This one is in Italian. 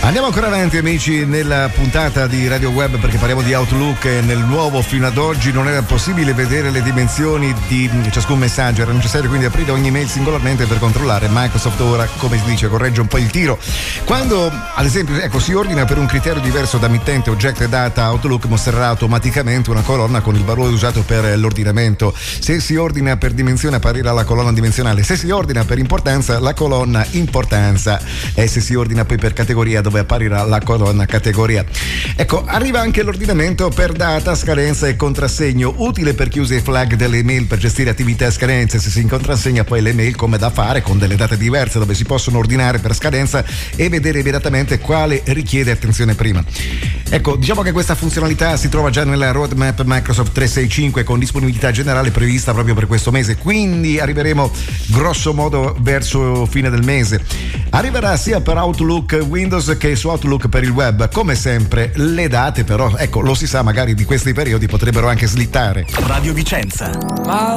Andiamo ancora avanti, amici, nella puntata di Radio Web, perché parliamo di Outlook. Nel nuovo fino ad oggi non era possibile vedere le dimensioni di ciascun messaggio, era necessario quindi aprire ogni mail singolarmente per controllare. Microsoft ora, come si dice, corregge un po' il tiro. Quando ad esempio si ordina per un criterio diverso da mittente, oggetto e data, Outlook mostrerà automaticamente una colonna con il valore usato per l'ordinamento. Se si ordina per dimensione apparirà la colonna dimensionale, se si ordina per importanza la colonna importanza, e se si ordina poi per categoria dove apparirà la colonna categoria. Ecco, arriva anche l'ordinamento per data, scadenza e contrassegno, utile per chi usa i flag delle email per gestire attività e scadenze. Se si contrassegna poi le mail come da fare con delle date diverse, dove si possono ordinare per scadenza e vedere immediatamente quale richiede attenzione prima. Ecco, diciamo che questa funzionalità si trova già nella roadmap Microsoft 365 con disponibilità generale prevista proprio per questo mese, quindi arriveremo grosso modo verso fine del mese. Arriverà sia per Outlook Windows che su Outlook per il web. Come sempre le date però, ecco, lo si sa, magari di questi periodi potrebbero anche slittare. Radio Vicenza.